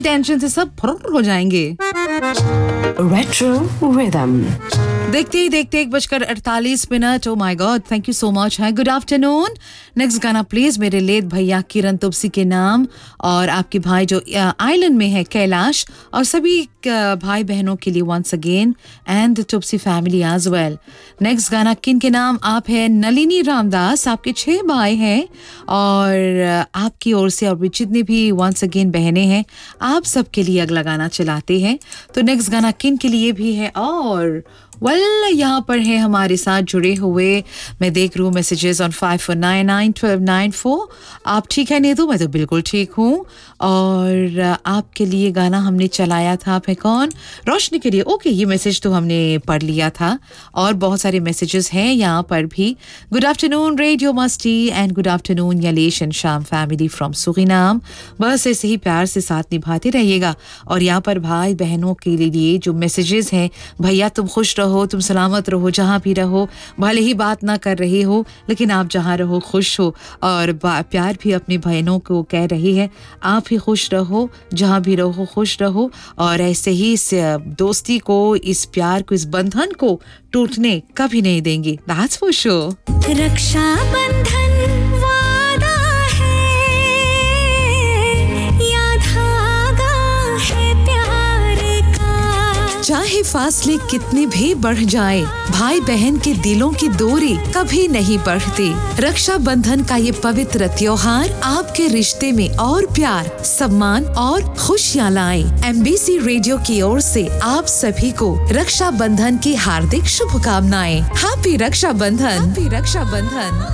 Tension से सब फुर्र हो जाएंगे। Retro Rhythm. देखते ही देखते 1:48। Oh my God, thank you so much है। Good afternoon. नेक्स्ट गाना प्लीज मेरे लेत भैया किरण तुपसी के नाम और आपके भाई जो आइलैंड में है कैलाश और सभी भाई बहनों के लिए once again and the तुपसी family as well. Next गाना किन के नाम आप है नलिनी रामदास, आपके 6 भाई हैं और आपकी ओर से और भी जितने भी वंस अगेन बहनें हैं आप सबके लिए अगला गाना चलाते हैं। तो नेक्स्ट गाना किन के लिए भी है और यहाँ पर है हमारे साथ जुड़े हुए, मैं देख रही हूँ मैसेजेस ऑन 54991294। आप ठीक है नीतू? मैं तो बिल्कुल ठीक हूँ। और आपके लिए गाना हमने चलाया था, आप है कौन? रोशनी के लिए। ओके, ये मैसेज तो हमने पढ़ लिया था और बहुत सारे मैसेजेस हैं यहाँ पर भी। गुड आफ्टरनून रेडियो मस्ती एंड गुड आफ्टरनून यलेश एंड शाम फैमिली फ्रॉम सुरीनाम। बस ऐसे ही प्यार से साथ निभाते रहिएगा। और यहाँ पर भाई बहनों के लिए जो मैसेजेस हैं, भैया तुम खुश रहो, तुम सलामत रहो, जहाँ भी रहो, भले ही बात ना कर रहे हो लेकिन आप जहाँ रहो खुश हो। और प्यार भी अपनी बहनों को कह रही है, आप ही खुश रहो, जहाँ भी रहो खुश रहो। और ऐसे ही इस दोस्ती को, इस प्यार को, इस बंधन को टूटने कभी नहीं देंगे। That's for sure. रक्षा बंधन वादा है या धागा है प्यार का। चाहे फासले कितने भी बढ़ जाए, भाई बहन के दिलों की दूरी कभी नहीं बढ़ती। रक्षा बंधन का ये पवित्र त्योहार आपके रिश्ते में और प्यार, सम्मान और खुशियाँ लाए। MBC रेडियो की ओर से आप सभी को रक्षा बंधन की हार्दिक शुभकामनाएं। हैप्पी रक्षा बंधन। हैप्पी रक्षा बंधन।